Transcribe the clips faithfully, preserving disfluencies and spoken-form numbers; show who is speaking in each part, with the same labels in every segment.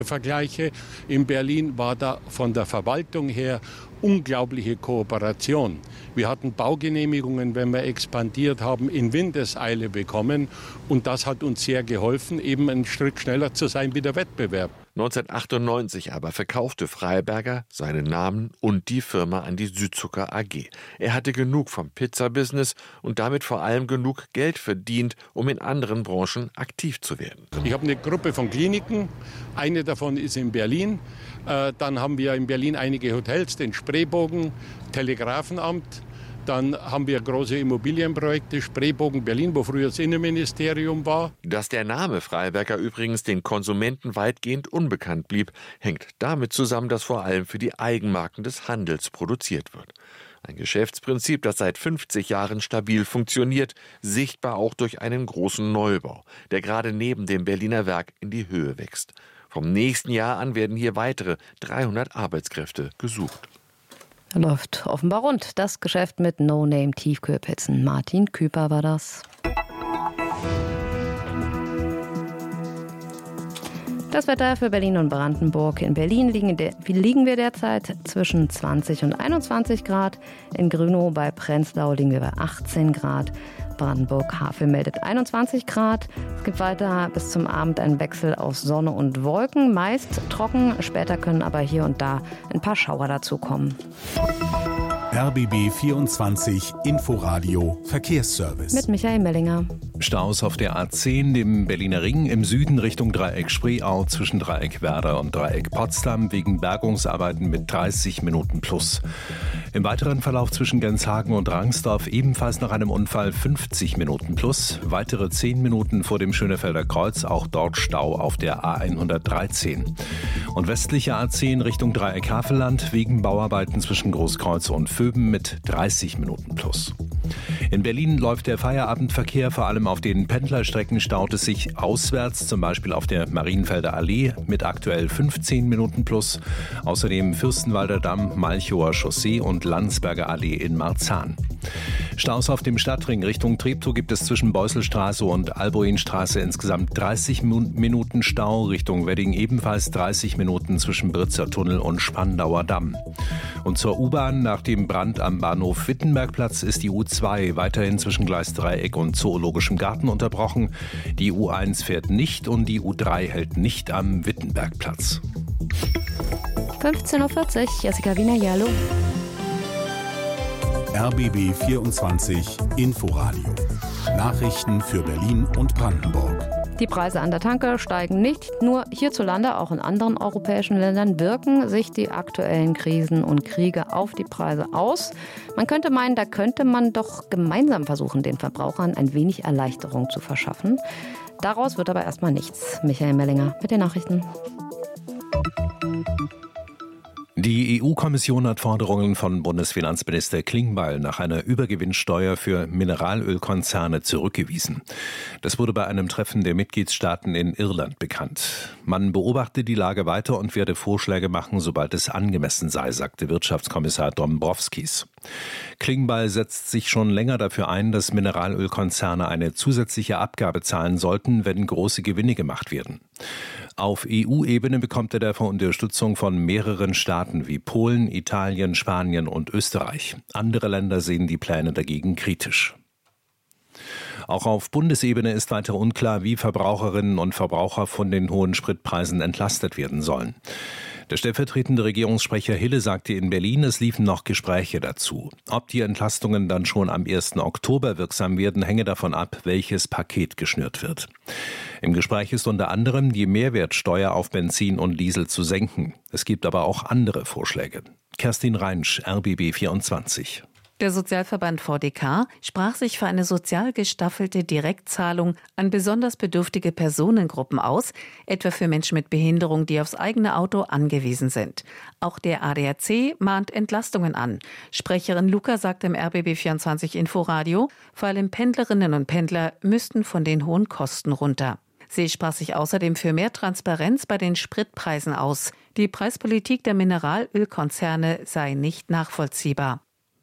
Speaker 1: Vergleiche. In Berlin war da von der Verwaltung her unglaubliche Kooperation. Wir hatten Baugenehmigungen, wenn wir expandiert haben, in Windeseile bekommen. Und das hat uns sehr geholfen, eben einen Schritt schneller zu sein wie der Wettbewerb.
Speaker 2: neunzehnhundertachtundneunzig aber verkaufte Freiberger seinen Namen und die Firma an die Südzucker A G. Er hatte genug vom Pizza-Business und damit vor allem genug Geld verdient, um in anderen Branchen aktiv zu werden.
Speaker 1: Ich habe eine Gruppe von Kliniken, eine davon ist in Berlin. Äh, dann haben wir in Berlin einige Hotels, den Spreebogen, Telegrafenamt. Dann haben wir große Immobilienprojekte, Spreebogen Berlin, wo früher das Innenministerium war.
Speaker 2: Dass der Name Freiberger übrigens den Konsumenten weitgehend unbekannt blieb, hängt damit zusammen, dass vor allem für die Eigenmarken des Handels produziert wird. Ein Geschäftsprinzip, das seit fünfzig Jahren stabil funktioniert, sichtbar auch durch einen großen Neubau, der gerade neben dem Berliner Werk in die Höhe wächst. Vom nächsten Jahr an werden hier weitere dreihundert Arbeitskräfte gesucht.
Speaker 3: Läuft offenbar rund. Das Geschäft mit No-Name-Tiefkühlpizzen. Martin Küper war das. Das Wetter für Berlin und Brandenburg. In Berlin liegen, de- liegen wir derzeit zwischen zwanzig und einundzwanzig Grad. In Grünow bei Prenzlau liegen wir bei achtzehn Grad. Brandenburg-Havel meldet einundzwanzig Grad. Es gibt weiter bis zum Abend einen Wechsel aus Sonne und Wolken. Meist trocken, später können aber hier und da ein paar Schauer dazukommen.
Speaker 4: R B B vierundzwanzig Inforadio Verkehrsservice.
Speaker 3: Mit Michael Mellinger.
Speaker 5: Staus auf der A zehn, dem Berliner Ring, im Süden Richtung Dreieck Spreeau zwischen Dreieck Werder und Dreieck Potsdam wegen Bergungsarbeiten mit dreißig Minuten plus. Im weiteren Verlauf zwischen Genshagen und Rangsdorf ebenfalls nach einem Unfall fünfzig Minuten plus. Weitere zehn Minuten vor dem Schönefelder Kreuz, auch dort Stau auf der A hundertdreizehn. Und westliche A zehn Richtung Dreieck Havelland wegen Bauarbeiten zwischen Großkreuz und Föben mit dreißig Minuten plus. In Berlin läuft der Feierabendverkehr, vor allem auf den Pendlerstrecken staut es sich auswärts, zum Beispiel auf der Marienfelder Allee mit aktuell fünfzehn Minuten plus. Außerdem Fürstenwalder Damm, Malchower Chaussee und Landsberger Allee in Marzahn. Staus auf dem Stadtring Richtung Treptow gibt es zwischen Beusselstraße und Alboinstraße insgesamt dreißig Minuten Stau, Richtung Wedding ebenfalls dreißig Minuten zwischen Britzer Tunnel und Spandauer Damm. Und zur U-Bahn nach dem Brand am Bahnhof Wittenbergplatz ist die U zwei weiterhin zwischen Gleis Dreieck und Zoologischem Garten unterbrochen. Die U eins fährt nicht und die U drei hält nicht am Wittenbergplatz.
Speaker 3: fünfzehn Uhr vierzig, Jessica Wiener-Jallo.
Speaker 4: R B B vierundzwanzig Inforadio. Nachrichten für Berlin und Brandenburg.
Speaker 3: Die Preise an der Tanke steigen nicht nur hierzulande, auch in anderen europäischen Ländern wirken sich die aktuellen Krisen und Kriege auf die Preise aus. Man könnte meinen, da könnte man doch gemeinsam versuchen, den Verbrauchern ein wenig Erleichterung zu verschaffen. Daraus wird aber erstmal nichts. Michael Mellinger mit den Nachrichten.
Speaker 5: Die E U-Kommission hat Forderungen von Bundesfinanzminister Klingbeil nach einer Übergewinnsteuer für Mineralölkonzerne zurückgewiesen. Das wurde bei einem Treffen der Mitgliedstaaten in Irland bekannt. Man beobachte die Lage weiter und werde Vorschläge machen, sobald es angemessen sei, sagte Wirtschaftskommissar Dombrovskis. Klingbeil setzt sich schon länger dafür ein, dass Mineralölkonzerne eine zusätzliche Abgabe zahlen sollten, wenn große Gewinne gemacht werden. Auf E U-Ebene bekommt er dafür Unterstützung von mehreren Staaten wie Polen, Italien, Spanien und Österreich. Andere Länder sehen die Pläne dagegen kritisch. Auch auf Bundesebene ist weiter unklar, wie Verbraucherinnen und Verbraucher von den hohen Spritpreisen entlastet werden sollen. Der stellvertretende Regierungssprecher Hille sagte in Berlin, es liefen noch Gespräche dazu. Ob die Entlastungen dann schon am ersten Oktober wirksam werden, hänge davon ab, welches Paket geschnürt wird. Im Gespräch ist unter anderem die Mehrwertsteuer auf Benzin und Diesel zu senken. Es gibt aber auch andere Vorschläge. Kerstin Reinsch, R B B vierundzwanzig.
Speaker 6: Der Sozialverband V D K sprach sich für eine sozial gestaffelte Direktzahlung an besonders bedürftige Personengruppen aus, etwa für Menschen mit Behinderung, die aufs eigene Auto angewiesen sind. Auch der A D A C mahnt Entlastungen an. Sprecherin Luca sagt im R B B vierundzwanzig Inforadio, vor allem Pendlerinnen und Pendler müssten von den hohen Kosten runter. Sie sprach sich außerdem für mehr Transparenz bei den Spritpreisen aus. Die Preispolitik der Mineralölkonzerne sei nicht nachvollziehbar.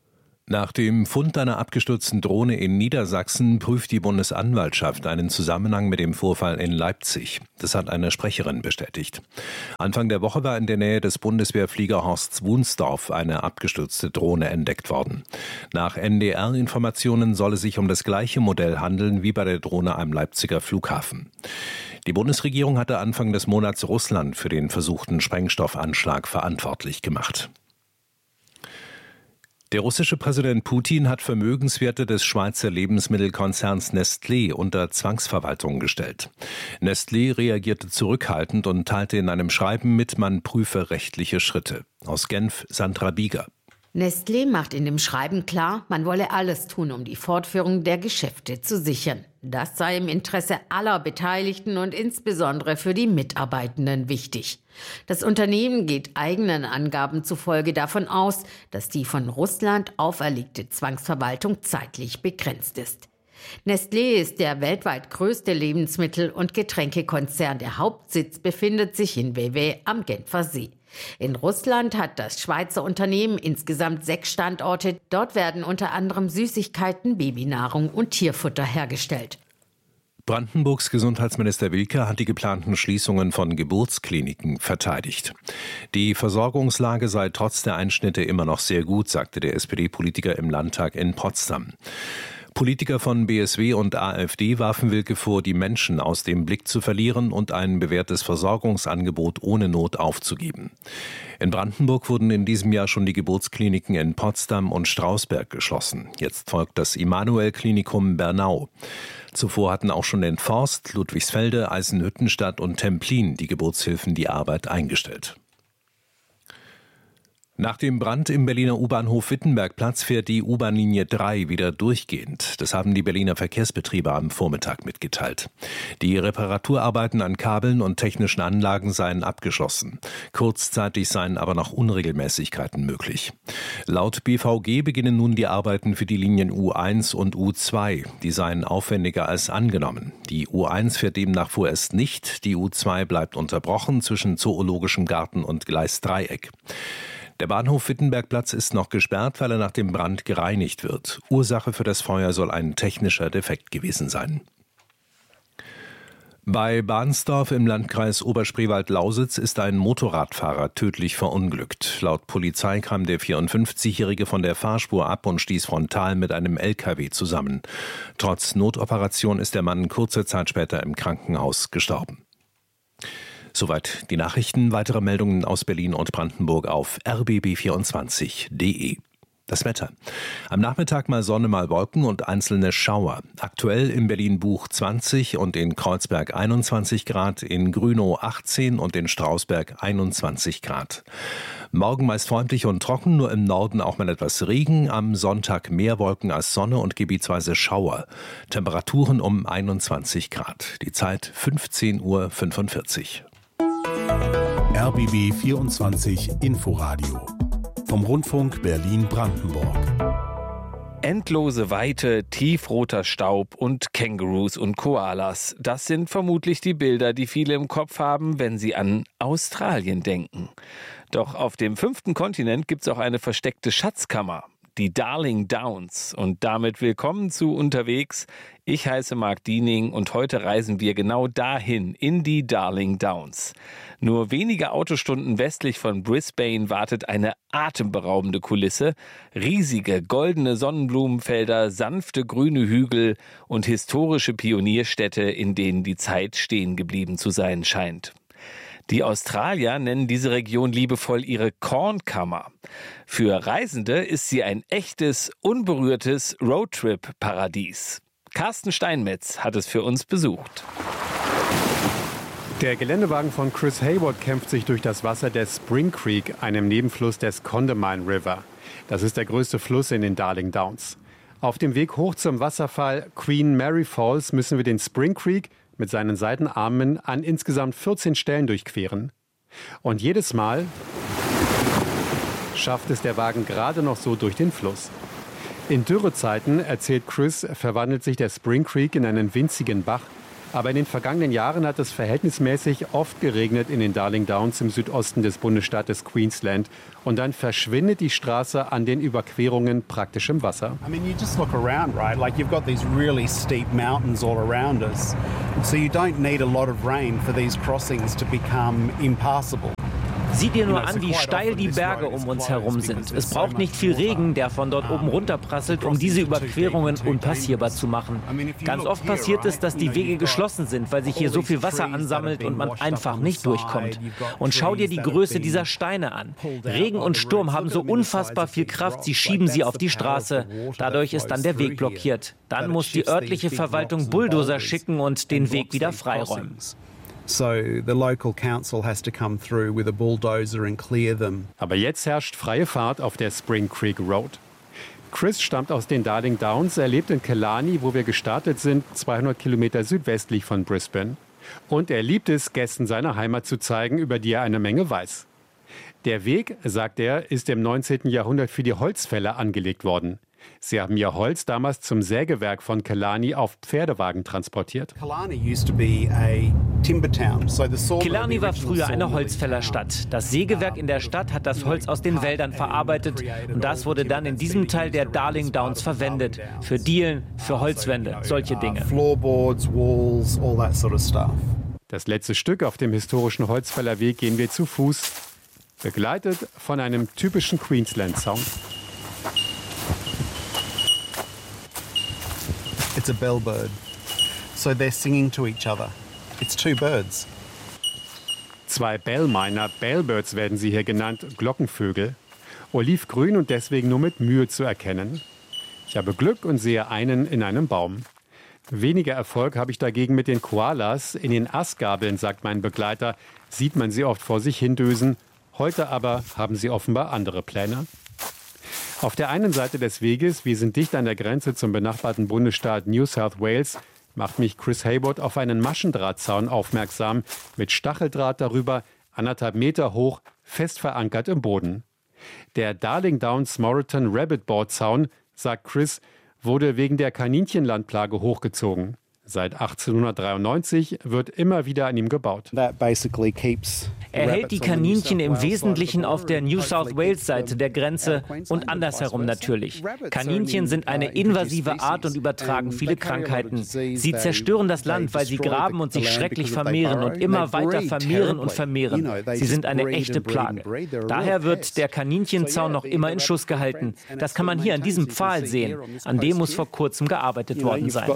Speaker 5: Nach dem Fund einer abgestürzten Drohne in Niedersachsen prüft die Bundesanwaltschaft einen Zusammenhang mit dem Vorfall in Leipzig. Das hat eine Sprecherin bestätigt. Anfang der Woche war in der Nähe des Bundeswehrfliegerhorsts Wunsdorf eine abgestürzte Drohne entdeckt worden. Nach N D R-Informationen soll es sich um das gleiche Modell handeln wie bei der Drohne am Leipziger Flughafen. Die Bundesregierung hatte Anfang des Monats Russland für den versuchten Sprengstoffanschlag verantwortlich gemacht. Der russische Präsident Putin hat Vermögenswerte des Schweizer Lebensmittelkonzerns Nestlé unter Zwangsverwaltung gestellt. Nestlé reagierte zurückhaltend und teilte in einem Schreiben mit, man prüfe rechtliche Schritte. Aus Genf Sandra Bieger.
Speaker 7: Nestlé macht in dem Schreiben klar, man wolle alles tun, um die Fortführung der Geschäfte zu sichern. Das sei im Interesse aller Beteiligten und insbesondere für die Mitarbeitenden wichtig. Das Unternehmen geht eigenen Angaben zufolge davon aus, dass die von Russland auferlegte Zwangsverwaltung zeitlich begrenzt ist. Nestlé ist der weltweit größte Lebensmittel- und Getränkekonzern. Der Hauptsitz befindet sich in Vevey am Genfer See. In Russland hat das Schweizer Unternehmen insgesamt sechs Standorte. Dort werden unter anderem Süßigkeiten, Babynahrung und Tierfutter hergestellt.
Speaker 5: Brandenburgs Gesundheitsminister Wilke hat die geplanten Schließungen von Geburtskliniken verteidigt. Die Versorgungslage sei trotz der Einschnitte immer noch sehr gut, sagte der S P D-Politiker im Landtag in Potsdam. Politiker von B S W und AfD warfen Wilke vor, die Menschen aus dem Blick zu verlieren und ein bewährtes Versorgungsangebot ohne Not aufzugeben. In Brandenburg wurden in diesem Jahr schon die Geburtskliniken in Potsdam und Strausberg geschlossen. Jetzt folgt das Immanuel-Klinikum Bernau. Zuvor hatten auch schon in Forst, Ludwigsfelde, Eisenhüttenstadt und Templin die Geburtshilfen die Arbeit eingestellt. Nach dem Brand im Berliner U-Bahnhof Wittenbergplatz fährt die U-Bahn-Linie drei wieder durchgehend. Das haben die Berliner Verkehrsbetriebe am Vormittag mitgeteilt. Die Reparaturarbeiten an Kabeln und technischen Anlagen seien abgeschlossen. Kurzzeitig seien aber noch Unregelmäßigkeiten möglich. Laut B V G beginnen nun die Arbeiten für die Linien U eins und U zwei. Die seien aufwendiger als angenommen. Die U eins fährt demnach vorerst nicht. Die U zwei bleibt unterbrochen zwischen Zoologischem Garten und Gleisdreieck. Der Bahnhof Wittenbergplatz ist noch gesperrt, weil er nach dem Brand gereinigt wird. Ursache für das Feuer soll ein technischer Defekt gewesen sein. Bei Bahnsdorf im Landkreis Oberspreewald-Lausitz ist ein Motorradfahrer tödlich verunglückt. Laut Polizei kam der vierundfünfzigjährige von der Fahrspur ab und stieß frontal mit einem L K W zusammen. Trotz Notoperation ist der Mann kurze Zeit später im Krankenhaus gestorben. Soweit die Nachrichten. Weitere Meldungen aus Berlin und Brandenburg auf r b b vierundzwanzig punkt d e. Das Wetter. Am Nachmittag mal Sonne, mal Wolken und einzelne Schauer. Aktuell in Berlin-Buch zwanzig und in Kreuzberg einundzwanzig Grad, in Grünow achtzehn und in Strausberg einundzwanzig Grad. Morgen meist freundlich und trocken, nur im Norden auch mal etwas Regen. Am Sonntag mehr Wolken als Sonne und gebietsweise Schauer. Temperaturen um einundzwanzig Grad. Die Zeit fünfzehn Uhr fünfundvierzig.
Speaker 4: R B B vierundzwanzig Inforadio vom Rundfunk Berlin-Brandenburg.
Speaker 8: Endlose Weite, tiefroter Staub und Kängurus und Koalas. Das sind vermutlich die Bilder, die viele im Kopf haben, wenn sie an Australien denken. Doch auf dem fünften Kontinent gibt es auch eine versteckte Schatzkammer. Die Darling Downs. Und damit willkommen zu Unterwegs. Ich heiße Marc Diening und heute reisen wir genau dahin, in die Darling Downs. Nur wenige Autostunden westlich von Brisbane wartet eine atemberaubende Kulisse. Riesige goldene Sonnenblumenfelder, sanfte grüne Hügel und historische Pionierstädte, in denen die Zeit stehen geblieben zu sein scheint. Die Australier nennen diese Region liebevoll ihre Kornkammer. Für Reisende ist sie ein echtes, unberührtes Roadtrip-Paradies. Carsten Steinmetz hat es für uns besucht.
Speaker 9: Der Geländewagen von Chris Hayward kämpft sich durch das Wasser des Spring Creek, einem Nebenfluss des Condamine River. Das ist der größte Fluss in den Darling Downs. Auf dem Weg hoch zum Wasserfall Queen Mary Falls müssen wir den Spring Creek mit seinen Seitenarmen an insgesamt vierzehn Stellen durchqueren. Und jedes Mal schafft es der Wagen gerade noch so durch den Fluss. In Dürrezeiten, erzählt Chris, verwandelt sich der Spring Creek in einen winzigen Bach, Aber in den vergangenen Jahren hat es verhältnismäßig oft geregnet in den Darling Downs im Südosten des Bundesstaates Queensland. Und dann verschwindet die Straße an den Überquerungen praktisch im Wasser.
Speaker 10: I mean, you just look around, right? Like you've got these really steep mountains all around us. So you don't need a lot of rain for these crossings to become impassable.
Speaker 11: Sieh dir nur an, wie steil die Berge um uns herum sind. Es braucht nicht viel Regen, der von dort oben runterprasselt, um diese Überquerungen unpassierbar zu machen. Ganz oft passiert es, dass die Wege geschlossen sind, weil sich hier so viel Wasser ansammelt und man einfach nicht durchkommt. Und schau dir die Größe dieser Steine an. Regen und Sturm haben so unfassbar viel Kraft, sie schieben sie auf die Straße. Dadurch ist dann der Weg blockiert. Dann muss die örtliche Verwaltung Bulldozer schicken und den Weg wieder freiräumen.
Speaker 10: So the local council has to come through with a bulldozer and clear them.
Speaker 9: Aber jetzt herrscht freie Fahrt auf der Spring Creek Road. Chris stammt aus den Darling Downs. Er lebt in Killarney, wo wir gestartet sind, zweihundert Kilometer südwestlich von Brisbane. Und er liebt es, Gästen seiner Heimat zu zeigen, über die er eine Menge weiß. Der Weg, sagt er, ist im neunzehnten Jahrhundert für die Holzfäller angelegt worden. Sie haben ihr Holz damals zum Sägewerk von Killarney auf Pferdewagen transportiert.
Speaker 11: Killarney war früher eine Holzfällerstadt. Das Sägewerk in der Stadt hat das Holz aus den Wäldern verarbeitet und das wurde dann in diesem Teil der Darling Downs verwendet. Für Dielen, für Holzwände, solche Dinge.
Speaker 9: Das letzte Stück auf dem historischen Holzfällerweg gehen wir zu Fuß, begleitet von einem typischen Queensland-Sound.
Speaker 10: It's a bellbird. So they're singing to each other. It's two birds.
Speaker 9: Zwei Bellminer, Bellbirds werden sie hier genannt, Glockenvögel. Olivgrün und deswegen nur mit Mühe zu erkennen. Ich habe Glück und sehe einen in einem Baum. Weniger Erfolg habe ich dagegen mit den Koalas. In den Astgabeln, sagt mein Begleiter, sieht man sie oft vor sich hindösen. Heute aber haben sie offenbar andere Pläne. Auf der einen Seite des Weges, wir sind dicht an der Grenze zum benachbarten Bundesstaat New South Wales, macht mich Chris Hayward auf einen Maschendrahtzaun aufmerksam, mit Stacheldraht darüber, anderthalb Meter hoch, fest verankert im Boden. Der Darling Downs Moreton Rabbit Board Zaun, sagt Chris, wurde wegen der Kaninchenlandplage hochgezogen. Seit achtzehnhundertdreiundneunzig wird immer wieder an ihm gebaut.
Speaker 11: Er hält die Kaninchen im Wesentlichen auf der New South Wales-Seite der Grenze und andersherum natürlich. Kaninchen sind eine invasive Art und übertragen viele Krankheiten. Sie zerstören das Land, weil sie graben und sich schrecklich vermehren und immer weiter vermehren und vermehren. Sie sind eine echte Plage. Daher wird der Kaninchenzaun noch immer in Schuss gehalten. Das kann man hier an diesem Pfahl sehen. An dem muss vor kurzem gearbeitet worden sein.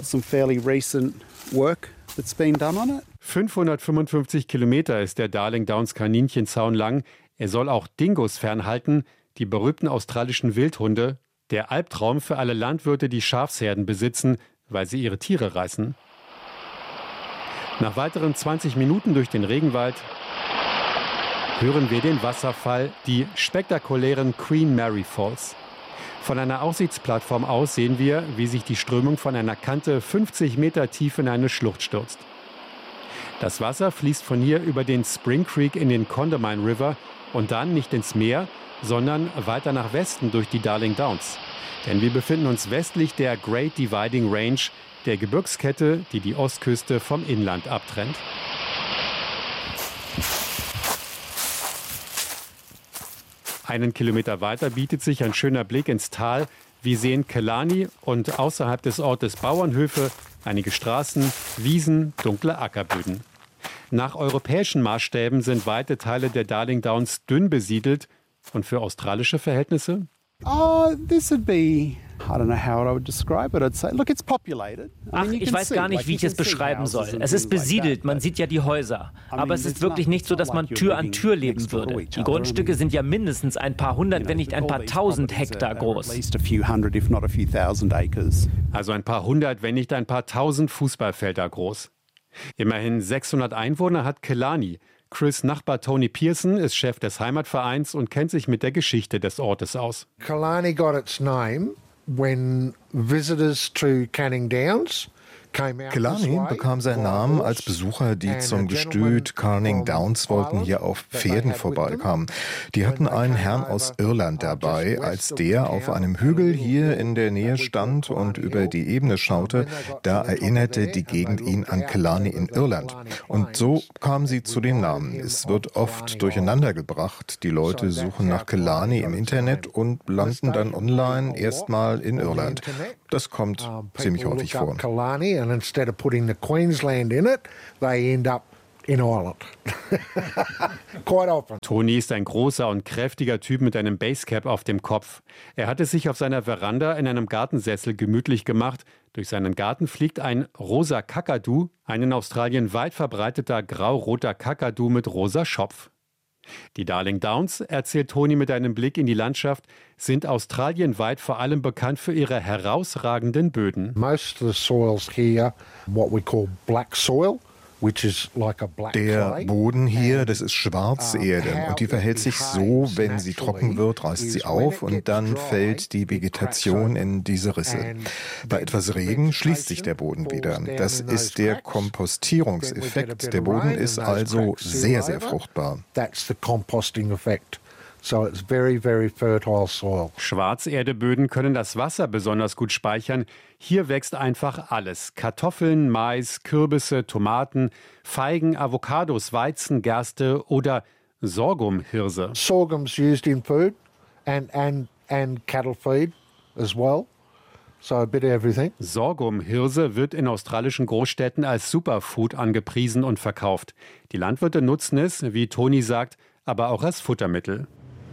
Speaker 9: fünfhundertfünfundfünfzig Kilometer ist der Darling Downs Kaninchenzaun lang. Er soll auch Dingos fernhalten, die berühmten australischen Wildhunde. Der Albtraum für alle Landwirte, die Schafsherden besitzen, weil sie ihre Tiere reißen. Nach weiteren zwanzig Minuten durch den Regenwald hören wir den Wasserfall, die spektakulären Queen Mary Falls. Von einer Aussichtsplattform aus sehen wir, wie sich die Strömung von einer Kante fünfzig Meter tief in eine Schlucht stürzt. Das Wasser fließt von hier über den Spring Creek in den Condamine River und dann nicht ins Meer, sondern weiter nach Westen durch die Darling Downs. Denn wir befinden uns westlich der Great Dividing Range, der Gebirgskette, die die Ostküste vom Inland abtrennt. Einen Kilometer weiter bietet sich ein schöner Blick ins Tal. Wir sehen Killarney und außerhalb des Ortes Bauernhöfe, einige Straßen, Wiesen, dunkle Ackerböden. Nach europäischen Maßstäben sind weite Teile der Darling Downs dünn besiedelt. Und für australische Verhältnisse?
Speaker 10: Oh, this would be, I don't know how I would describe it. I'd say, look, it's populated.
Speaker 11: Ach, ich weiß gar nicht, wie ich es beschreiben soll. Es ist besiedelt, man sieht ja die Häuser. Aber es ist wirklich nicht so, dass man Tür an Tür leben würde. Die Grundstücke sind ja mindestens ein paar hundert, wenn nicht ein paar tausend Hektar groß.
Speaker 9: Also ein paar hundert, wenn nicht ein paar tausend Fußballfelder groß. Immerhin sechshundert Einwohner hat Killarney. Chris' Nachbar Tony Pearson ist Chef des Heimatvereins und kennt sich mit der Geschichte des Ortes aus.
Speaker 12: Killarney got its name when visitors to Canning Downs Killarney bekam seinen Namen, als Besucher, die zum Gestüt Carning Downs wollten, hier auf Pferden vorbeikamen. Die hatten einen Herrn aus Irland dabei. Als der auf einem Hügel hier in der Nähe stand und über die Ebene schaute, da erinnerte die Gegend ihn an Killarney in Irland. Und so kamen sie zu dem Namen. Es wird oft durcheinander gebracht. Die Leute suchen nach Killarney im Internet und landen dann online erstmal in Irland. Das kommt ziemlich häufig vor.
Speaker 13: And instead of putting the Queensland in it, they end up in Ireland. Quite often.
Speaker 9: Tony ist ein großer und kräftiger Typ mit einem Basecap auf dem Kopf. Er hat es sich auf seiner Veranda in einem Gartensessel gemütlich gemacht. Durch seinen Garten fliegt ein rosa Kakadu, ein in Australien weit verbreiteter grau-roter Kakadu mit rosa Schopf. Die Darling Downs, erzählt Tony mit einem Blick in die Landschaft, sind australienweit vor allem bekannt für ihre herausragenden Böden.
Speaker 13: Most of the soils here, what we call black soil.
Speaker 12: Der Boden hier, das ist Schwarzerde und die verhält sich so, wenn sie trocken wird, reißt sie auf und dann fällt die Vegetation in diese Risse. Bei etwas Regen schließt sich der Boden wieder. Das ist der Kompostierungseffekt. Der Boden ist also sehr, sehr fruchtbar.
Speaker 13: So it's very, very fertile soil.
Speaker 9: Schwarzerdeböden können das Wasser besonders gut speichern. Hier wächst einfach alles. Kartoffeln, Mais, Kürbisse, Tomaten, Feigen, Avocados, Weizen, Gerste oder Sorghumhirse.
Speaker 13: Sorghum's used in food and, and, and cattle feed as well. So a bit of everything.
Speaker 9: Sorghumhirse wird in australischen Großstädten als Superfood angepriesen und verkauft. Die Landwirte nutzen es, wie Tony sagt, aber auch als Futtermittel.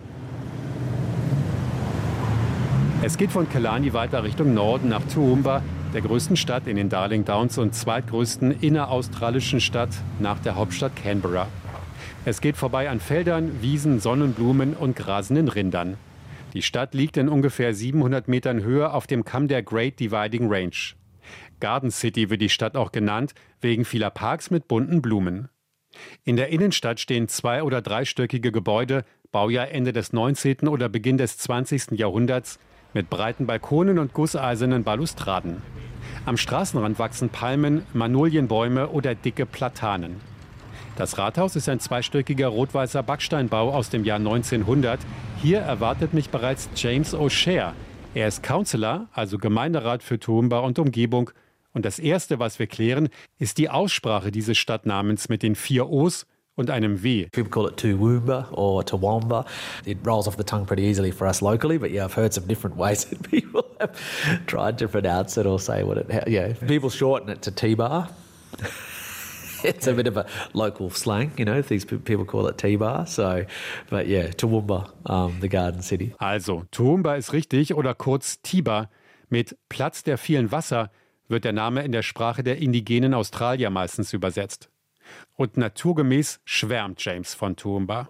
Speaker 9: Es geht von Killarney weiter Richtung Norden nach Toowoomba, der größten Stadt in den Darling Downs und zweitgrößten inneraustralischen Stadt nach der Hauptstadt Canberra. Es geht vorbei an Feldern, Wiesen, Sonnenblumen und grasenden Rindern. Die Stadt liegt in ungefähr siebenhundert Metern Höhe auf dem Kamm der Great Dividing Range. Garden City wird die Stadt auch genannt, wegen vieler Parks mit bunten Blumen. In der Innenstadt stehen zwei- oder dreistöckige Gebäude, Baujahr Ende des neunzehnten oder Beginn des zwanzigsten Jahrhunderts, mit breiten Balkonen und gusseisernen Balustraden. Am Straßenrand wachsen Palmen, Magnolienbäume oder dicke Platanen. Das Rathaus ist ein zweistöckiger rot-weißer Backsteinbau aus dem Jahr neunzehnhundert. Hier erwartet mich bereits James O'Shea. Er ist Councillor, also Gemeinderat für Toowoomba und Umgebung. Und das Erste, was wir klären, ist die Aussprache dieses Stadtnamens mit den vier O's und einem W.
Speaker 14: People call it Toowoomba or Toowoomba. It rolls off the tongue pretty easily for us locally, but yeah, I've heard some different ways that people have tried to pronounce it or say what it. Yeah, people shorten it to T-bar. It's a bit of a local slang, you know. These people call it T-bar. So, but yeah, Toowoomba, um, the Garden City.
Speaker 9: Also Toowoomba ist richtig oder kurz T-bar. Mit Platz der vielen Wasser wird der Name in der Sprache der indigenen Australier meistens übersetzt. Und naturgemäß schwärmt James von Toowoomba.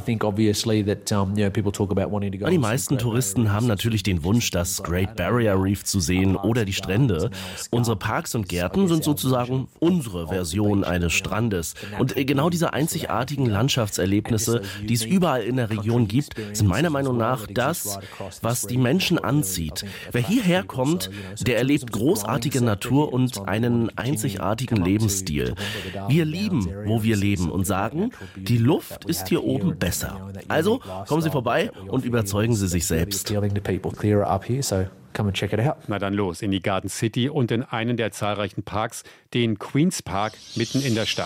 Speaker 15: Die meisten Touristen haben natürlich den Wunsch, das Great Barrier Reef zu sehen oder die Strände. Unsere Parks und Gärten sind sozusagen unsere Version eines Strandes. Und genau diese einzigartigen Landschaftserlebnisse, die es überall in der Region gibt, sind meiner Meinung nach das, was die Menschen anzieht. Wer hierher kommt, der erlebt großartige Natur und einen einzigartigen Lebensstil. Wir lieben, wo wir leben und sagen, die Luft ist hier oben besser. Also kommen Sie vorbei und überzeugen Sie sich selbst.
Speaker 9: Na dann los in die Garden City und in einen der zahlreichen Parks, den Queen's Park mitten in der Stadt.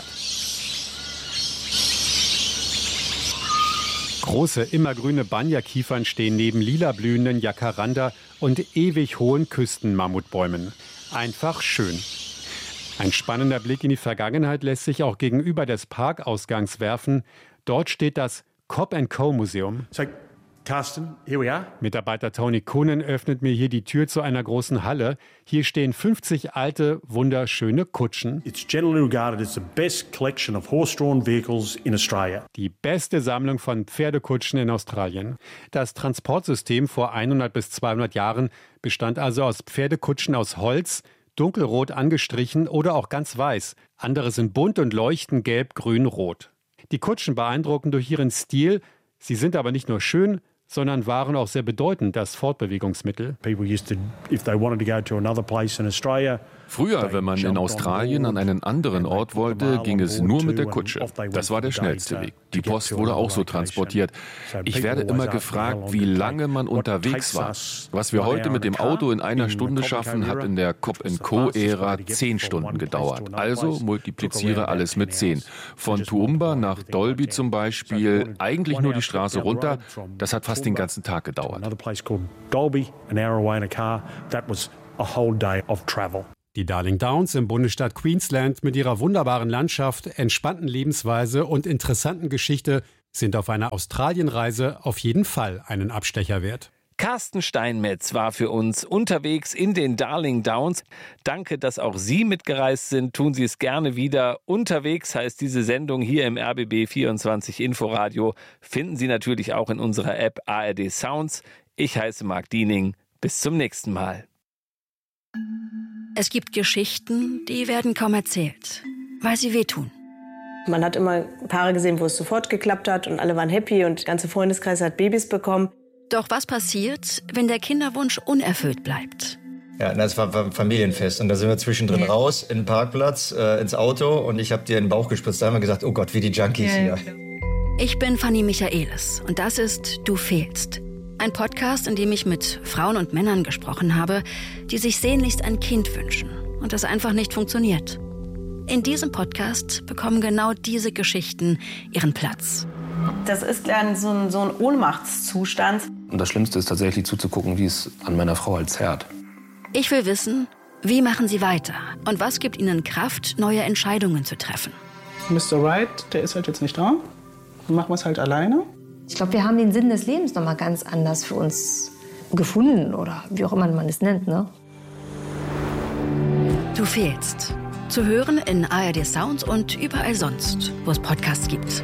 Speaker 9: Große, immergrüne Banyakiefern stehen neben lila blühenden Jacaranda und ewig hohen Küstenmammutbäumen. Einfach schön. Ein spannender Blick in die Vergangenheit lässt sich auch gegenüber des Parkausgangs werfen. Dort steht das Cobb and Co. Museum.
Speaker 16: So, Carsten, here we are.
Speaker 9: Mitarbeiter Tony Coonan öffnet mir hier die Tür zu einer großen Halle. Hier stehen fünfzig alte, wunderschöne Kutschen.
Speaker 16: It's generally regarded as the best collection of horse-drawn vehicles in Australia.
Speaker 9: Die beste Sammlung von Pferdekutschen in Australien. Das Transportsystem vor hundert bis zweihundert Jahren bestand also aus Pferdekutschen aus Holz, dunkelrot angestrichen oder auch ganz weiß. Andere sind bunt und leuchten gelb, grün, rot. Die Kutschen beeindrucken durch ihren Stil. Sie sind aber nicht nur schön, sondern waren auch sehr bedeutend, das Fortbewegungsmittel.
Speaker 16: People used to, if they wanted to go to another place in Australia,
Speaker 17: Früher, wenn man in Australien an einen anderen Ort wollte, ging es nur mit der Kutsche. Das war der schnellste Weg. Die Post wurde auch so transportiert. Ich werde immer gefragt, wie lange man unterwegs war. Was wir heute mit dem Auto in einer Stunde schaffen, hat in der Cobb and Co-Ära zehn Stunden gedauert. Also multipliziere alles mit zehn. Von Toowoomba nach Dalby zum Beispiel, eigentlich nur die Straße runter, das hat fast den ganzen Tag gedauert.
Speaker 9: Die Darling Downs im Bundesstaat Queensland mit ihrer wunderbaren Landschaft, entspannten Lebensweise und interessanten Geschichte sind auf einer Australienreise auf jeden Fall einen Abstecher wert.
Speaker 8: Carsten Steinmetz war für uns unterwegs in den Darling Downs. Danke, dass auch Sie mitgereist sind. Tun Sie es gerne wieder. Unterwegs heißt diese Sendung hier im R B B vierundzwanzig Inforadio. Finden Sie natürlich auch in unserer App A R D Sounds. Ich heiße Marc Diening. Bis zum nächsten Mal.
Speaker 18: Es gibt Geschichten, die werden kaum erzählt, weil sie wehtun.
Speaker 19: Man hat immer Paare gesehen, wo es sofort geklappt hat und alle waren happy und der ganze Freundeskreis hat Babys bekommen.
Speaker 18: Doch was passiert, wenn der Kinderwunsch unerfüllt bleibt?
Speaker 20: Ja, das war ein Familienfest und da sind wir zwischendrin ja. raus, in den Parkplatz, äh, ins Auto und ich habe dir in den Bauch gespritzt. Da haben wir gesagt, oh Gott, wie die Junkies ja. hier.
Speaker 18: Ich bin Fanny Michaelis und das ist Du fehlst. Ein Podcast, in dem ich mit Frauen und Männern gesprochen habe, die sich sehnlichst ein Kind wünschen und das einfach nicht funktioniert. In diesem Podcast bekommen genau diese Geschichten ihren Platz.
Speaker 19: Das ist dann so ein, so ein Ohnmachtszustand.
Speaker 21: Und das Schlimmste ist tatsächlich zuzugucken, wie es an meiner Frau halt zerrt.
Speaker 18: Ich will wissen, wie machen sie weiter und was gibt ihnen Kraft, neue Entscheidungen zu treffen.
Speaker 22: Mister Wright, der ist halt jetzt nicht da. Dann machen wir es halt alleine.
Speaker 23: Ich glaube, wir haben den Sinn des Lebens noch mal ganz anders für uns gefunden oder wie auch immer man es nennt, ne?
Speaker 18: Du fehlst. Zu hören in A R D Sounds und überall sonst, wo es Podcasts gibt.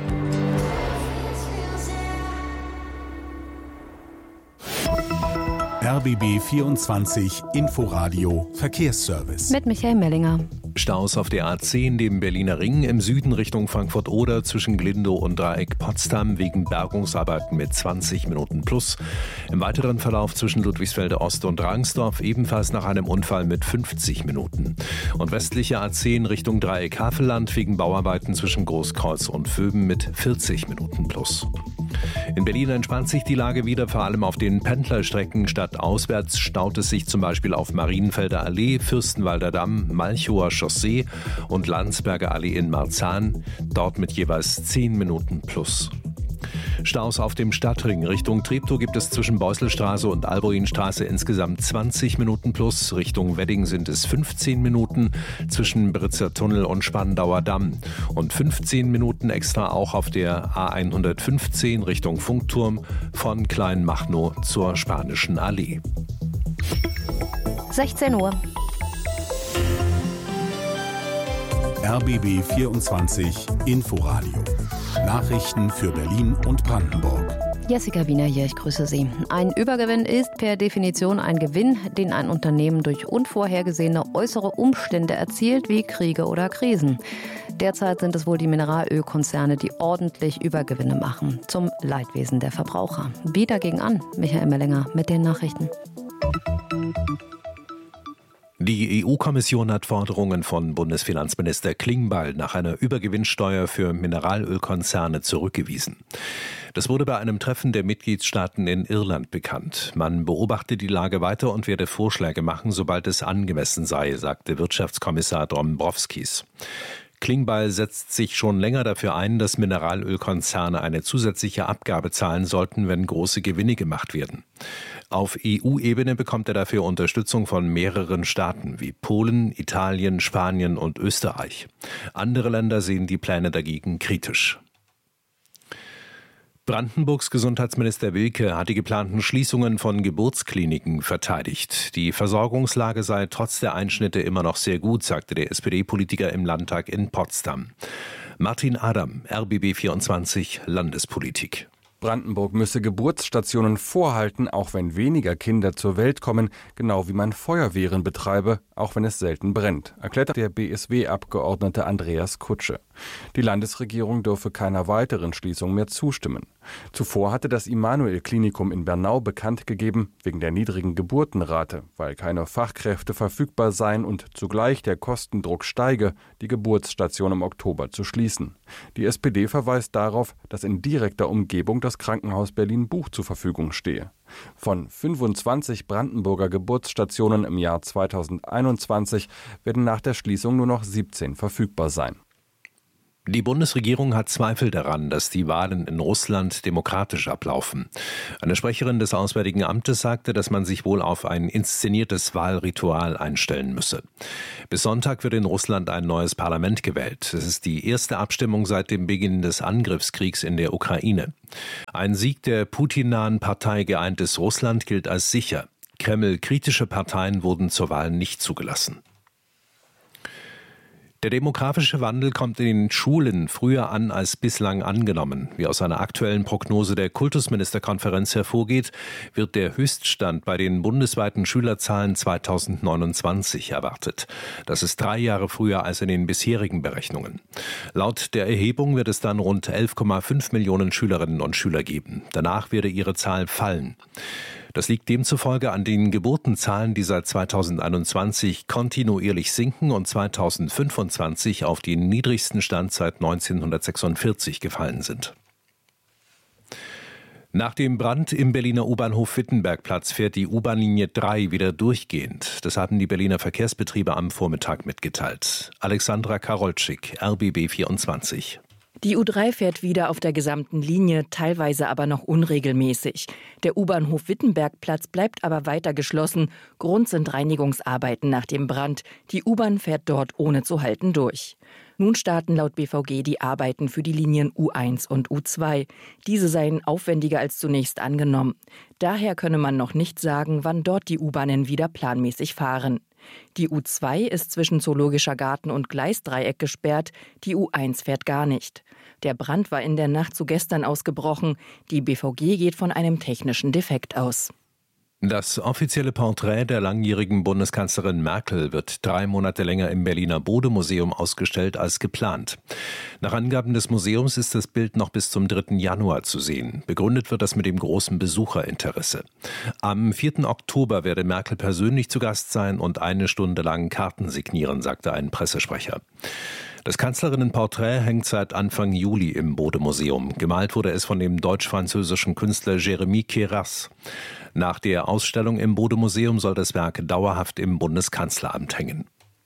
Speaker 4: R B B vierundzwanzig Inforadio Verkehrsservice.
Speaker 3: Mit Michael Mellinger.
Speaker 5: Staus auf der A zehn, dem Berliner Ring, im Süden Richtung Frankfurt-Oder zwischen Glindow und Dreieck Potsdam wegen Bergungsarbeiten mit zwanzig Minuten plus. Im weiteren Verlauf zwischen Ludwigsfelde Ost und Rangsdorf ebenfalls nach einem Unfall mit fünfzig Minuten. Und westliche A zehn Richtung Dreieck Havelland wegen Bauarbeiten zwischen Großkreuz und Vöben mit vierzig Minuten plus. In Berlin entspannt sich die Lage wieder, vor allem auf den Pendlerstrecken. Stadtauswärts staut es sich zum Beispiel auf Marienfelder Allee, Fürstenwalder Damm, Malchower Chaussee und Landsberger Allee in Marzahn, dort mit jeweils zehn Minuten plus. Staus auf dem Stadtring Richtung Treptow gibt es zwischen Beuselstraße und Alboinstraße insgesamt zwanzig Minuten plus. Richtung Wedding sind es fünfzehn Minuten zwischen Britzer Tunnel und Spandauer Damm. Und fünfzehn Minuten extra auch auf der A hundertfünfzehn Richtung Funkturm von Kleinmachnow zur Spanischen Allee.
Speaker 3: sechzehn Uhr.
Speaker 4: R B B vierundzwanzig Inforadio. Nachrichten für Berlin und Brandenburg.
Speaker 3: Jessica Wiener hier, ich grüße Sie. Ein Übergewinn ist per Definition ein Gewinn, den ein Unternehmen durch unvorhergesehene äußere Umstände erzielt, wie Kriege oder Krisen. Derzeit sind es wohl die Mineralölkonzerne, die ordentlich Übergewinne machen, zum Leidwesen der Verbraucher. Wie dagegen an? Michael Mellinger mit den Nachrichten.
Speaker 5: Die E U-Kommission hat Forderungen von Bundesfinanzminister Klingbeil nach einer Übergewinnsteuer für Mineralölkonzerne zurückgewiesen. Das wurde bei einem Treffen der Mitgliedstaaten in Irland bekannt. Man beobachte die Lage weiter und werde Vorschläge machen, sobald es angemessen sei, sagte Wirtschaftskommissar Dombrovskis. Klingbeil setzt sich schon länger dafür ein, dass Mineralölkonzerne eine zusätzliche Abgabe zahlen sollten, wenn große Gewinne gemacht werden. Auf E U-Ebene bekommt er dafür Unterstützung von mehreren Staaten wie Polen, Italien, Spanien und Österreich. Andere Länder sehen die Pläne dagegen kritisch. Brandenburgs Gesundheitsminister Wilke hat die geplanten Schließungen von Geburtskliniken verteidigt. Die Versorgungslage sei trotz der Einschnitte immer noch sehr gut, sagte der S P D-Politiker im Landtag in Potsdam. Martin Adam, R B B vierundzwanzig, Landespolitik.
Speaker 24: Brandenburg müsse Geburtsstationen vorhalten, auch wenn weniger Kinder zur Welt kommen, genau wie man Feuerwehren betreibe, auch wenn es selten brennt, erklärte der B S W-Abgeordnete Andreas Kutsche. Die Landesregierung dürfe keiner weiteren Schließung mehr zustimmen. Zuvor hatte das Immanuel-Klinikum in Bernau bekannt gegeben, wegen der niedrigen Geburtenrate, weil keine Fachkräfte verfügbar seien und zugleich der Kostendruck steige, die Geburtsstation im Oktober zu schließen. Die S P D verweist darauf, dass in direkter Umgebung das Krankenhaus Berlin-Buch zur Verfügung stehe. Von fünfundzwanzig Brandenburger Geburtsstationen im Jahr zweitausendeinundzwanzig werden nach der Schließung nur noch siebzehn verfügbar sein.
Speaker 5: Die Bundesregierung hat Zweifel daran, dass die Wahlen in Russland demokratisch ablaufen. Eine Sprecherin des Auswärtigen Amtes sagte, dass man sich wohl auf ein inszeniertes Wahlritual einstellen müsse. Bis Sonntag wird in Russland ein neues Parlament gewählt. Es ist die erste Abstimmung seit dem Beginn des Angriffskriegs in der Ukraine. Ein Sieg der Putin-nahen Partei Geeintes Russland gilt als sicher. Kreml-kritische Parteien wurden zur Wahl nicht zugelassen. Der demografische Wandel kommt in den Schulen früher an als bislang angenommen. Wie aus einer aktuellen Prognose der Kultusministerkonferenz hervorgeht, wird der Höchststand bei den bundesweiten Schülerzahlen zweitausendneunundzwanzig erwartet. Das ist drei Jahre früher als in den bisherigen Berechnungen. Laut der Erhebung wird es dann rund elf Komma fünf Millionen Schülerinnen und Schüler geben. Danach werde ihre Zahl fallen. Das liegt demzufolge an den Geburtenzahlen, die seit zweitausendeinundzwanzig kontinuierlich sinken und zweitausendfünfundzwanzig auf den niedrigsten Stand seit neunzehnhundertsechsundvierzig gefallen sind. Nach dem Brand im Berliner U-Bahnhof Wittenbergplatz fährt die U-Bahn-Linie drei wieder durchgehend. Das haben die Berliner Verkehrsbetriebe am Vormittag mitgeteilt. Alexandra Karolczyk, R B B vierundzwanzig.
Speaker 1: Die U drei fährt wieder auf der gesamten Linie, teilweise aber noch unregelmäßig. Der U-Bahnhof Wittenbergplatz bleibt aber weiter geschlossen. Grund sind Reinigungsarbeiten nach dem Brand. Die U-Bahn fährt dort ohne zu halten durch. Nun starten laut B V G die Arbeiten für die Linien U eins und U zwei. Diese seien aufwendiger als zunächst angenommen. Daher könne man noch nicht sagen, wann dort die U-Bahnen wieder planmäßig fahren. Die U zwei ist zwischen Zoologischer Garten und Gleisdreieck gesperrt, die U eins fährt gar nicht. Der Brand war in der Nacht zu gestern ausgebrochen. Die B V G geht von einem technischen Defekt aus.
Speaker 5: Das offizielle Porträt der langjährigen Bundeskanzlerin Merkel wird drei Monate länger im Berliner Bode-Museum ausgestellt als geplant. Nach Angaben des Museums ist das Bild noch bis zum dritten Januar zu sehen. Begründet wird das mit dem großen Besucherinteresse. Am vierten Oktober werde Merkel persönlich zu Gast sein und eine Stunde lang Karten signieren, sagte ein Pressesprecher. Das Kanzlerinnenporträt hängt seit Anfang Juli im Bode-Museum. Gemalt wurde es von dem deutsch-französischen Künstler Jérémy Queyras. Nach der Ausstellung im Bode-Museum soll das Werk dauerhaft im Bundeskanzleramt hängen.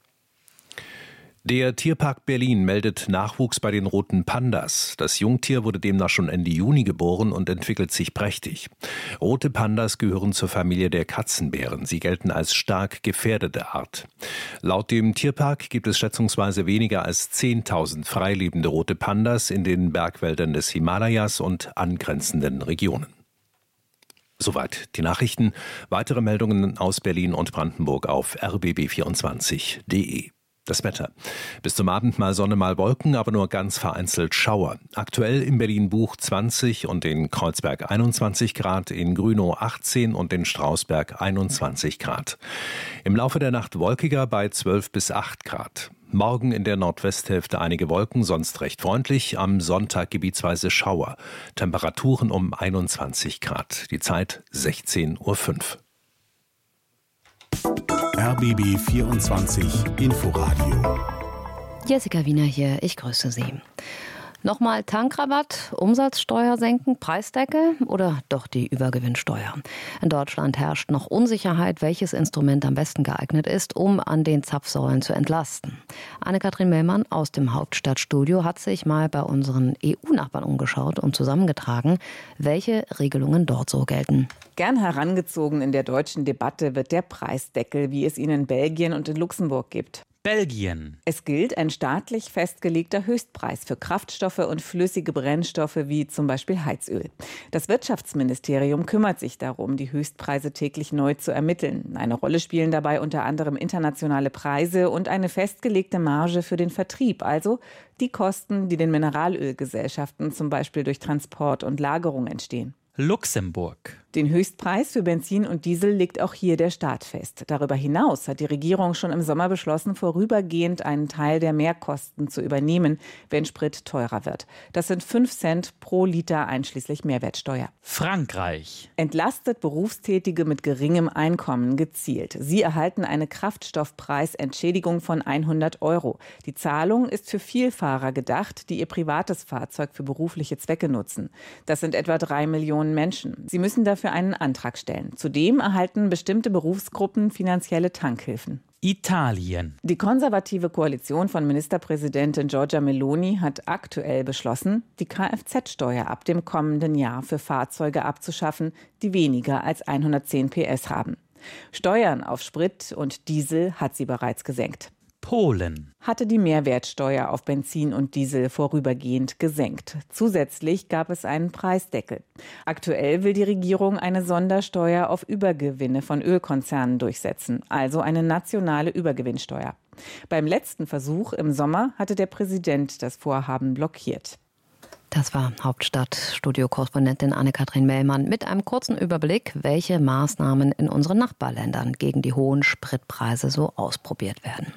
Speaker 5: Der Tierpark Berlin meldet Nachwuchs bei den roten Pandas. Das Jungtier wurde demnach schon Ende Juni geboren und entwickelt sich prächtig. Rote Pandas gehören zur Familie der Katzenbären. Sie gelten als stark gefährdete Art. Laut dem Tierpark gibt es schätzungsweise weniger als zehntausend freilebende rote Pandas in den Bergwäldern des Himalayas und angrenzenden Regionen. Soweit die Nachrichten. Weitere Meldungen aus Berlin und Brandenburg auf r b b vierundzwanzig punkt d e. Das Wetter. Bis zum Abend mal Sonne, mal Wolken, aber nur ganz vereinzelt Schauer. Aktuell in Berlin-Buch zwanzig und in Kreuzberg einundzwanzig Grad, in Grünow achtzehn und in Strausberg einundzwanzig Grad. Im Laufe der Nacht wolkiger bei zwölf bis acht Grad. Morgen in der Nordwesthälfte einige Wolken, sonst recht freundlich. Am Sonntag gebietsweise Schauer. Temperaturen um einundzwanzig Grad. Die Zeit sechzehn Uhr fünf.
Speaker 4: R B B vierundzwanzig Inforadio.
Speaker 3: Jessica Wiener hier, ich grüße Sie. Nochmal Tankrabatt, Umsatzsteuer senken, Preisdeckel oder doch die Übergewinnsteuer? In Deutschland herrscht noch Unsicherheit, welches Instrument am besten geeignet ist, um an den Zapfsäulen zu entlasten. Anne-Kathrin Mellmann aus dem Hauptstadtstudio hat sich mal bei unseren E U-Nachbarn umgeschaut und zusammengetragen, welche Regelungen dort so gelten.
Speaker 2: Gern herangezogen in der deutschen Debatte wird der Preisdeckel, wie es ihn in Belgien und in Luxemburg gibt.
Speaker 6: Belgien.
Speaker 2: Es gilt ein staatlich festgelegter Höchstpreis für Kraftstoffe und flüssige Brennstoffe wie zum Beispiel Heizöl. Das Wirtschaftsministerium kümmert sich darum, die Höchstpreise täglich neu zu ermitteln. Eine Rolle spielen dabei unter anderem internationale Preise und eine festgelegte Marge für den Vertrieb, also die Kosten, die den Mineralölgesellschaften zum Beispiel durch Transport und Lagerung entstehen.
Speaker 6: Luxemburg.
Speaker 2: Den Höchstpreis für Benzin und Diesel legt auch hier der Staat fest. Darüber hinaus hat die Regierung schon im Sommer beschlossen, vorübergehend einen Teil der Mehrkosten zu übernehmen, wenn Sprit teurer wird. Das sind fünf Cent pro Liter einschließlich Mehrwertsteuer.
Speaker 6: Frankreich
Speaker 2: entlastet Berufstätige mit geringem Einkommen gezielt. Sie erhalten eine Kraftstoffpreisentschädigung von hundert Euro. Die Zahlung ist für Vielfahrer gedacht, die ihr privates Fahrzeug für berufliche Zwecke nutzen. Das sind etwa drei Millionen Menschen. Sie müssen dafür einen Antrag stellen. Zudem erhalten bestimmte Berufsgruppen finanzielle Tankhilfen.
Speaker 6: Italien.
Speaker 2: Die konservative Koalition von Ministerpräsidentin Giorgia Meloni hat aktuell beschlossen, die Kfz-Steuer ab dem kommenden Jahr für Fahrzeuge abzuschaffen, die weniger als hundertzehn P S haben. Steuern auf Sprit und Diesel hat sie bereits gesenkt.
Speaker 6: Polen
Speaker 2: hatte die Mehrwertsteuer auf Benzin und Diesel vorübergehend gesenkt. Zusätzlich gab es einen Preisdeckel. Aktuell will die Regierung eine Sondersteuer auf Übergewinne von Ölkonzernen durchsetzen, also eine nationale Übergewinnsteuer. Beim letzten Versuch im Sommer hatte der Präsident das Vorhaben blockiert.
Speaker 3: Das war Hauptstadt-Studiokorrespondentin Anne-Kathrin Mellmann mit einem kurzen Überblick, welche Maßnahmen in unseren Nachbarländern gegen die hohen Spritpreise so ausprobiert werden.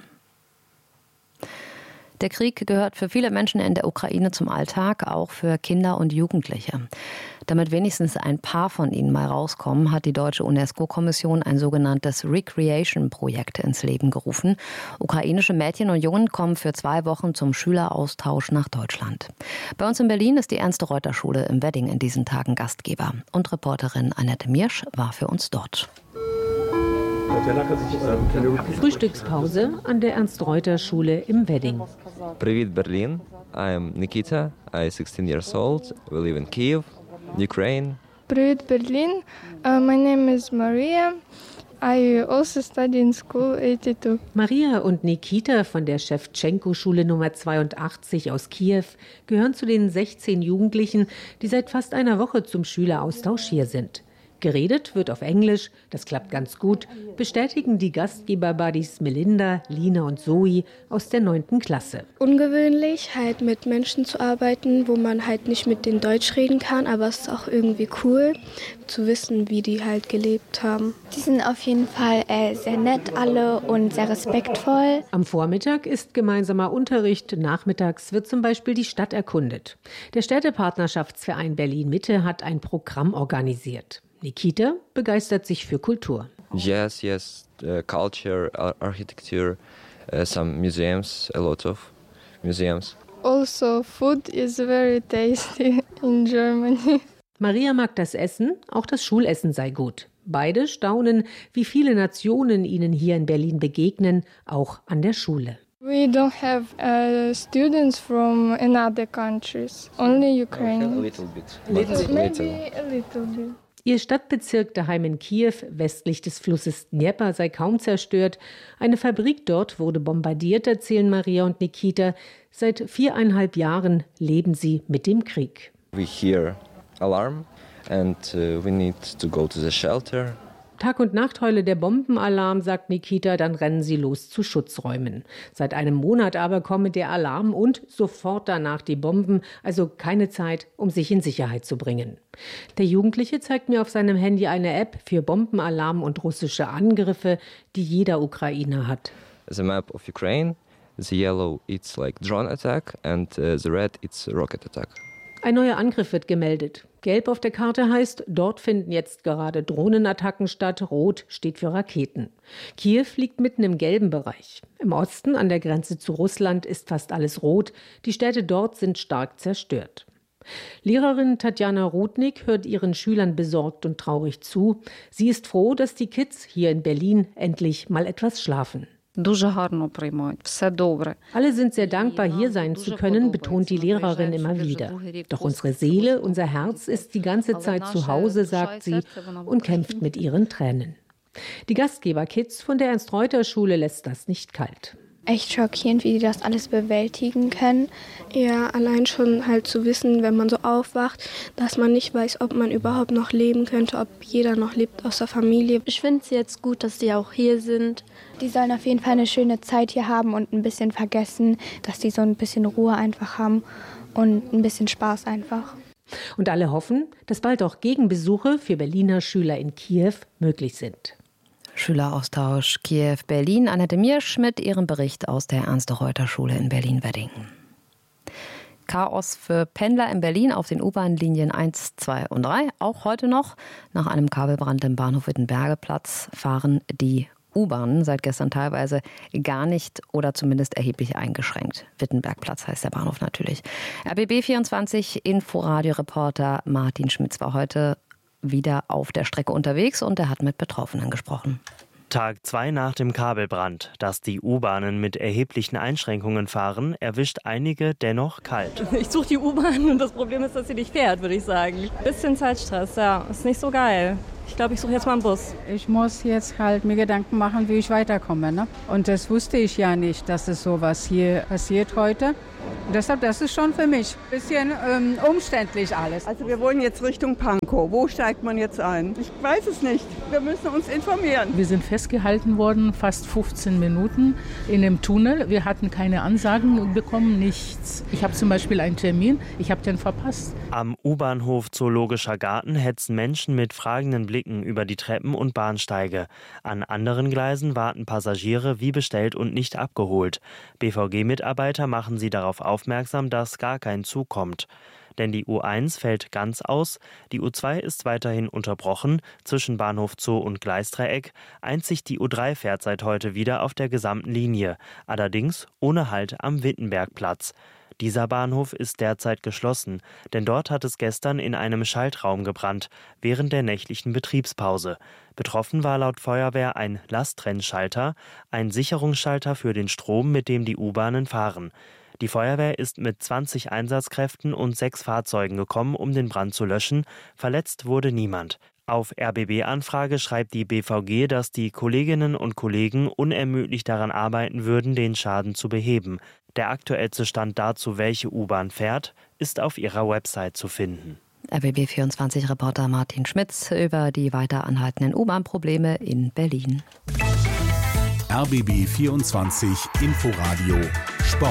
Speaker 3: Der Krieg gehört für viele Menschen in der Ukraine zum Alltag, auch für Kinder und Jugendliche. Damit wenigstens ein paar von ihnen mal rauskommen, hat die deutsche UNESCO-Kommission ein sogenanntes Recreation-Projekt ins Leben gerufen. Ukrainische Mädchen und Jungen kommen für zwei Wochen zum Schüleraustausch nach Deutschland. Bei uns in Berlin ist die Ernst-Reuter-Schule im Wedding in diesen Tagen Gastgeber. Und Reporterin Annette Miersch war für uns dort.
Speaker 7: Frühstückspause an der Ernst-Reuter-Schule im Wedding.
Speaker 10: Привет, Berlin. I'm Nikita. I'm sixteen years old. We live in Kiev, Ukraine.
Speaker 11: Привет, Berlin. Uh, my name is Maria. I also study in school eighty-two.
Speaker 7: Maria und Nikita von der Schewtschenko-Schule Nummer zweiundachtzig aus Kiew gehören zu den sechzehn Jugendlichen, die seit fast einer Woche zum Schüleraustausch hier sind. Geredet wird auf Englisch, das klappt ganz gut, bestätigen die Gastgeber-Buddies Melinda, Lina und Zoe aus der neunten Klasse.
Speaker 11: Ungewöhnlich, halt mit Menschen zu arbeiten, wo man halt nicht mit denen Deutsch reden kann, aber es ist auch irgendwie cool, zu wissen, wie die halt gelebt haben.
Speaker 25: Die sind auf jeden Fall äh, sehr nett alle und sehr respektvoll.
Speaker 7: Am Vormittag ist gemeinsamer Unterricht, nachmittags wird zum Beispiel die Stadt erkundet. Der Städtepartnerschaftsverein Berlin-Mitte hat ein Programm organisiert. Nikita begeistert sich für Kultur.
Speaker 10: Yes, yes, uh, culture, architecture, uh, some museums, a lot of museums.
Speaker 11: Also, food is very tasty in Germany.
Speaker 7: Maria mag das Essen, auch das Schulessen sei gut. Beide staunen, wie viele Nationen ihnen hier in Berlin begegnen, auch an der Schule.
Speaker 11: We don't have uh, students from another countries, only Ukraine.
Speaker 10: A little bit.
Speaker 11: Little, maybe a little bit.
Speaker 7: Ihr Stadtbezirk daheim in Kiew, westlich des Flusses Dnepr, sei kaum zerstört. Eine Fabrik dort wurde bombardiert, erzählen Maria und Nikita. Seit viereinhalb Jahren leben sie mit dem Krieg.
Speaker 10: We hear alarm and uh, we need to go to the shelter.
Speaker 7: Tag und Nacht heule der Bombenalarm, sagt Nikita, dann rennen sie los zu Schutzräumen. Seit einem Monat aber komme der Alarm und sofort danach die Bomben, also keine Zeit, um sich in Sicherheit zu bringen. Der Jugendliche zeigt mir auf seinem Handy eine App für Bombenalarm und russische Angriffe, die jeder Ukrainer hat.
Speaker 10: The map of Ukraine, the yellow it's like drone attack and uh, the red it's rocket attack.
Speaker 7: Ein neuer Angriff wird gemeldet. Gelb auf der Karte heißt, dort finden jetzt gerade Drohnenattacken statt. Rot steht für Raketen. Kiew liegt mitten im gelben Bereich. Im Osten, an der Grenze zu Russland, ist fast alles rot. Die Städte dort sind stark zerstört. Lehrerin Tatjana Rudnik hört ihren Schülern besorgt und traurig zu. Sie ist froh, dass die Kids hier in Berlin endlich mal etwas schlafen. Alle sind sehr dankbar, hier sein zu können, betont die Lehrerin immer wieder. Doch unsere Seele, unser Herz ist die ganze Zeit zu Hause, sagt sie und kämpft mit ihren Tränen. Die Gastgeber-Kids von der Ernst-Reuter-Schule lässt das nicht kalt.
Speaker 11: Echt schockierend, wie die das alles bewältigen können. Ja, allein schon halt zu wissen, wenn man so aufwacht, dass man nicht weiß, ob man überhaupt noch leben könnte, ob jeder noch lebt aus der Familie.
Speaker 25: Ich finde es jetzt gut, dass die auch hier sind. Die sollen auf jeden Fall eine schöne Zeit hier haben und ein bisschen vergessen, dass die so ein bisschen Ruhe einfach haben und ein bisschen Spaß einfach.
Speaker 7: Und alle hoffen, dass bald auch Gegenbesuche für Berliner Schüler in Kiew möglich sind.
Speaker 3: Schüleraustausch Kiew-Berlin. Annette Miersch mit ihrem Bericht aus der Ernste-Reuter-Schule in Berlin-Wedding. Chaos für Pendler in Berlin auf den U-Bahn-Linien eins, zwei und drei. Auch heute noch. Nach einem Kabelbrand im Bahnhof Wittenbergeplatz fahren die U-Bahnen seit gestern teilweise gar nicht oder zumindest erheblich eingeschränkt. Wittenbergplatz heißt der Bahnhof natürlich. R B B vierundzwanzig Inforadio-Reporter Martin Schmitz war heute wieder auf der Strecke unterwegs und er hat mit Betroffenen gesprochen.
Speaker 12: Tag zwei nach dem Kabelbrand. Dass die U-Bahnen mit erheblichen Einschränkungen fahren, erwischt einige dennoch kalt.
Speaker 13: Ich suche die U-Bahn und das Problem ist, dass sie nicht fährt, würde ich sagen. Bisschen Zeitstress, ja. Ist nicht so geil. Ich glaube, ich suche jetzt mal einen Bus.
Speaker 14: Ich muss jetzt halt mir Gedanken machen, wie ich weiterkomme. Ne? Und das wusste ich ja nicht, dass es sowas hier passiert heute. Und deshalb, das ist schon für mich ein bisschen ähm, umständlich alles.
Speaker 15: Also wir wollen jetzt Richtung Pankow. Wo steigt man jetzt ein? Ich weiß es nicht. Wir müssen uns informieren.
Speaker 16: Wir sind festgehalten worden, fast fünfzehn Minuten in dem Tunnel. Wir hatten keine Ansagen bekommen, nichts. Ich habe zum Beispiel einen Termin, ich habe den verpasst.
Speaker 12: Am U-Bahnhof Zoologischer Garten hetzen Menschen mit fragenden Blicken über die Treppen und Bahnsteige. An anderen Gleisen warten Passagiere wie bestellt und nicht abgeholt. B V G-Mitarbeiter machen sie darauf aufmerksam, dass gar kein Zug kommt. Denn die U eins fällt ganz aus, die U zwei ist weiterhin unterbrochen zwischen Bahnhof Zoo und Gleisdreieck. Einzig die U drei fährt seit heute wieder auf der gesamten Linie, allerdings ohne Halt am Wittenbergplatz. Dieser Bahnhof ist derzeit geschlossen, denn dort hat es gestern in einem Schaltraum gebrannt, während der nächtlichen Betriebspause. Betroffen war laut Feuerwehr ein Lasttrennschalter, ein Sicherungsschalter für den Strom, mit dem die U-Bahnen fahren. Die Feuerwehr ist mit zwanzig Einsatzkräften und sechs Fahrzeugen gekommen, um den Brand zu löschen. Verletzt wurde niemand. Auf R B B-Anfrage schreibt die B V G, dass die Kolleginnen und Kollegen unermüdlich daran arbeiten würden, den Schaden zu beheben. Der aktuellste Stand dazu, welche U-Bahn fährt, ist auf ihrer Website zu finden.
Speaker 3: R B B vierundzwanzig-Reporter Martin Schmitz über die weiter anhaltenden U-Bahn-Probleme in Berlin.
Speaker 4: R B B vierundzwanzig Inforadio Sport.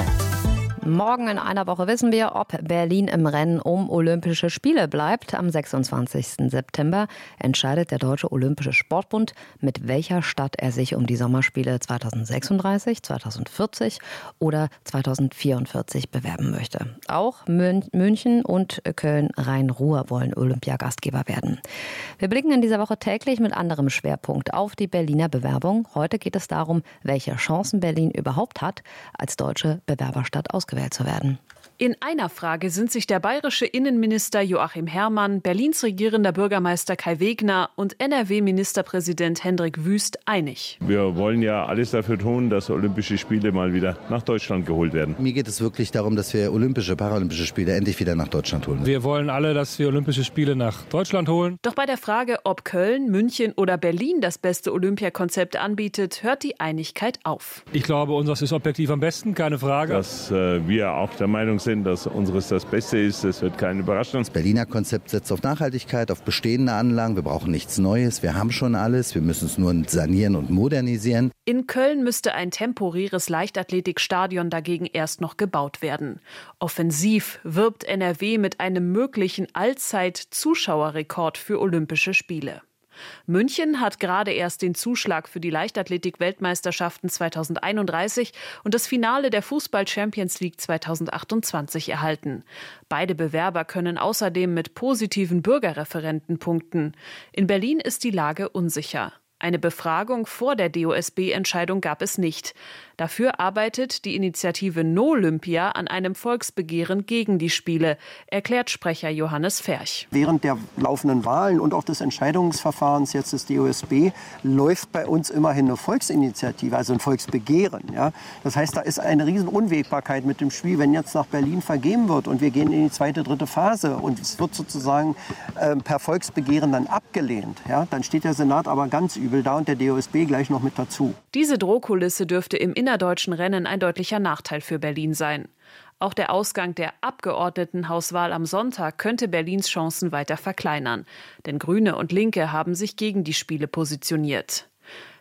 Speaker 3: Morgen in einer Woche wissen wir, ob Berlin im Rennen um Olympische Spiele bleibt. Am sechsundzwanzigsten September entscheidet der Deutsche Olympische Sportbund, mit welcher Stadt er sich um die Sommerspiele zweitausendsechsunddreißig, zweitausendvierzig oder zweitausendvierundvierzig bewerben möchte. Auch München und Köln-Rhein-Ruhr wollen Olympiagastgeber werden. Wir blicken in dieser Woche täglich mit anderem Schwerpunkt auf die Berliner Bewerbung. Heute geht es darum, welche Chancen Berlin überhaupt hat, als deutsche Bewerberstadt ausgewählt zu werden.
Speaker 26: In einer Frage sind sich der bayerische Innenminister Joachim Herrmann, Berlins regierender Bürgermeister Kai Wegner und N R W-Ministerpräsident Hendrik Wüst einig.
Speaker 27: Wir wollen ja alles dafür tun, dass Olympische Spiele mal wieder nach Deutschland geholt werden.
Speaker 28: Mir geht es wirklich darum, dass wir Olympische, Paralympische Spiele endlich wieder nach Deutschland holen.
Speaker 29: Wir wollen alle, dass wir Olympische Spiele nach Deutschland holen.
Speaker 26: Doch bei der Frage, ob Köln, München oder Berlin das beste Olympiakonzept anbietet, hört die Einigkeit auf.
Speaker 29: Ich glaube, unseres ist objektiv am besten, keine Frage.
Speaker 27: Dass äh, wir auch der Meinung sind, dass unseres das Beste ist, das wird keinen überraschen.
Speaker 28: Das Berliner Konzept setzt auf Nachhaltigkeit, auf bestehende Anlagen. Wir brauchen nichts Neues, wir haben schon alles, wir müssen es nur sanieren und modernisieren.
Speaker 26: In Köln müsste ein temporäres Leichtathletikstadion dagegen erst noch gebaut werden. Offensiv wirbt N R W mit einem möglichen Allzeit-Zuschauerrekord für Olympische Spiele. München hat gerade erst den Zuschlag für die Leichtathletik-Weltmeisterschaften zweitausendeinunddreißig und das Finale der Fußball-Champions League zweitausendachtundzwanzig erhalten. Beide Bewerber können außerdem mit positiven Bürgerreferenten punkten. In Berlin ist die Lage unsicher. Eine Befragung vor der D O S B-Entscheidung gab es nicht. Dafür arbeitet die Initiative No-Olympia an einem Volksbegehren gegen die Spiele, erklärt Sprecher Johannes Ferch.
Speaker 30: Während der laufenden Wahlen und auch des Entscheidungsverfahrens jetzt des D O S B läuft bei uns immerhin eine Volksinitiative, also ein Volksbegehren. Ja? Das heißt, da ist eine riesen Unwägbarkeit mit dem Spiel, wenn jetzt nach Berlin vergeben wird und wir gehen in die zweite, dritte Phase und es wird sozusagen äh, per Volksbegehren dann abgelehnt. Ja? Dann steht der Senat aber ganz übel da und der D O S B gleich noch mit dazu.
Speaker 26: Diese Drohkulisse dürfte im innerdeutschen Rennen ein deutlicher Nachteil für Berlin sein. Auch der Ausgang der Abgeordnetenhauswahl am Sonntag könnte Berlins Chancen weiter verkleinern. Denn Grüne und Linke haben sich gegen die Spiele positioniert.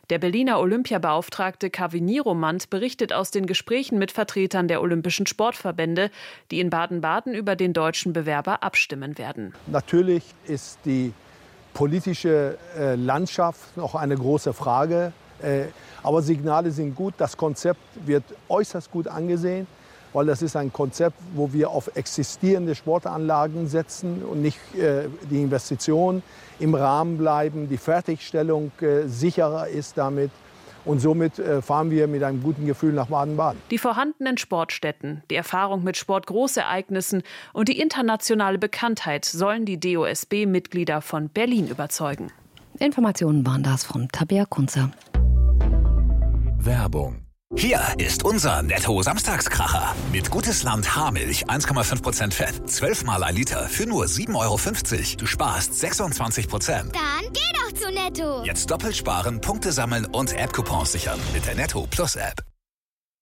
Speaker 26: Der Berliner Olympiabeauftragte Kavini Romant berichtet aus den Gesprächen mit Vertretern der olympischen Sportverbände, die in Baden-Baden über den deutschen Bewerber abstimmen werden.
Speaker 8: Natürlich ist die politische äh, Landschaft noch eine große Frage. Äh, aber Signale sind gut. Das Konzept wird äußerst gut angesehen, weil das ist ein Konzept, wo wir auf existierende Sportanlagen setzen und nicht äh, die Investitionen im Rahmen bleiben, die Fertigstellung äh, sicherer ist damit. Und somit äh, fahren wir mit einem guten Gefühl nach Baden-Baden.
Speaker 26: Die vorhandenen Sportstätten, die Erfahrung mit Sportgroßereignissen und die internationale Bekanntheit sollen die D O S B-Mitglieder von Berlin überzeugen.
Speaker 3: Informationen waren das von Tabea Kunzer.
Speaker 9: Werbung. Hier ist unser Netto-Samstagskracher. Mit Gutes Land Haarmilch, eins Komma fünf Prozent Fett, zwölf Mal ein Liter für nur sieben Euro fünfzig. Du sparst sechsundzwanzig Prozent.
Speaker 17: Dann geh doch zu Netto.
Speaker 9: Jetzt doppelt sparen, Punkte sammeln und App-Coupons sichern mit der Netto Plus App.